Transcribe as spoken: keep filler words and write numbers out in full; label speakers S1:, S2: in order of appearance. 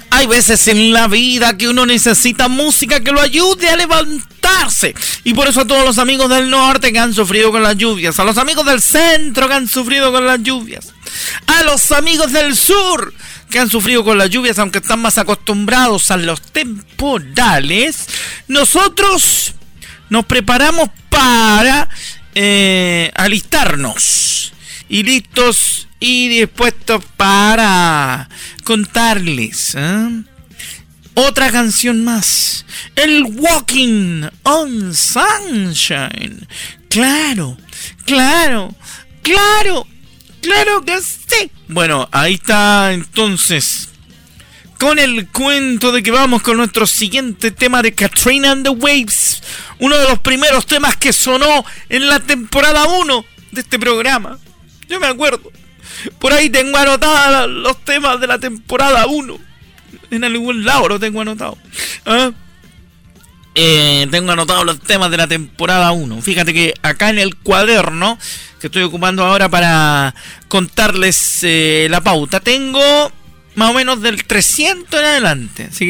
S1: Hay veces en la vida que uno necesita música que lo ayude a levantarse. Y por eso a todos los amigos del norte que han sufrido con las lluvias, a los amigos del centro que han sufrido con las lluvias, a los amigos del sur que han sufrido con las lluvias, aunque están más acostumbrados a los temporales, nosotros nos preparamos para eh, alistarnos y listos y dispuestos para contarles ¿eh? otra canción más, el Walking on Sunshine. Claro, claro, claro, claro que sí. Bueno, ahí está entonces, con el cuento de que vamos con nuestro siguiente tema de Katrina and the Waves, uno de los primeros temas que sonó en la temporada uno de este programa. Yo me acuerdo, por ahí tengo anotados los temas de la temporada uno, en algún lado lo tengo anotado. ¿Ah? Eh, tengo anotados los temas de la temporada uno. Fíjate que acá en el cuaderno que estoy ocupando ahora para contarles eh, la pauta, tengo más o menos del trescientos en adelante. Así